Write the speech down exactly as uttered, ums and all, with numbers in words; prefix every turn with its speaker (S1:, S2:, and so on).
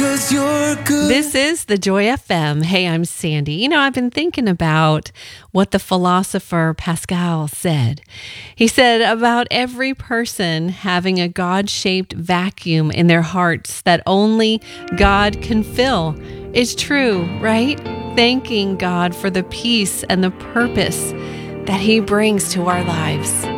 S1: 'cause you're good.
S2: This is the Joy F M. Hey, I'm Sandy. You know, I've been thinking about what the philosopher Pascal said. He said about every person having a God-shaped vacuum in their hearts that only God can fill. It's true, right? Thanking God for the peace and the purpose that He brings to our lives.